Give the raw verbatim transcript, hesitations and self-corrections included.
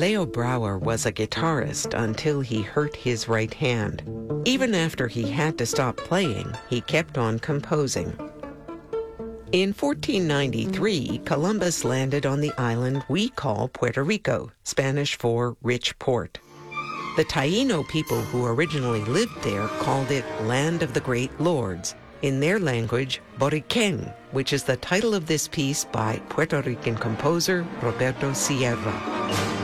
Leo Brouwer was a guitarist until he hurt his right hand. Even after he had to stop playing, he kept on composing. In fourteen ninety-three, Columbus landed on the island we call Puerto Rico, Spanish for rich port. The Taino people who originally lived there called it Land of the Great Lords, in their language, Boriquen, which is the title of this piece by Puerto Rican composer Roberto Sierra.